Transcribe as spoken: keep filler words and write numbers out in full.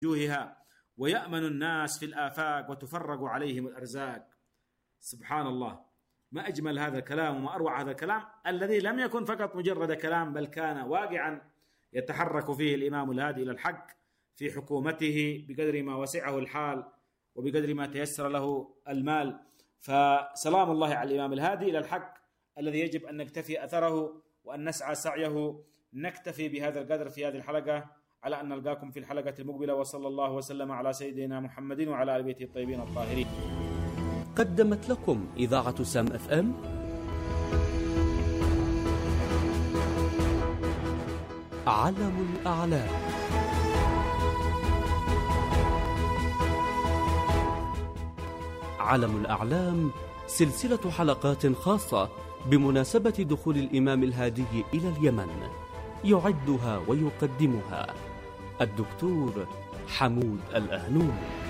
وجوهها ويأمن الناس في الآفاق وتفرق عليهم الأرزاق. سبحان الله، ما أجمل هذا الكلام وما أروع هذا الكلام الذي لم يكن فقط مجرد كلام، بل كان واقعا يتحرك فيه الإمام الهادي إلى الحق في حكومته بقدر ما وسعه الحال وبقدر ما تيسر له المال. فسلام الله على الإمام الهادي إلى الحق الذي يجب أن نكتفي أثره وأن نسعى سعيه. نكتفي بهذا القدر في هذه الحلقة، على أن نلقاكم في الحلقة المقبلة، وصلى الله وسلم على سيدنا محمد وعلى آل بيته الطيبين الطاهرين. قدمت لكم إذاعة سام اف ام علم الأعلام. علم الأعلام سلسلة حلقات خاصة بمناسبة دخول الإمام الهادي إلى اليمن، يعدها ويقدمها الدكتور حمود الأهنون.